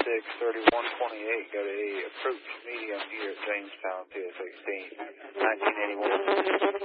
3128. Got a approach medium here at Jamestown, PS 16, 1981.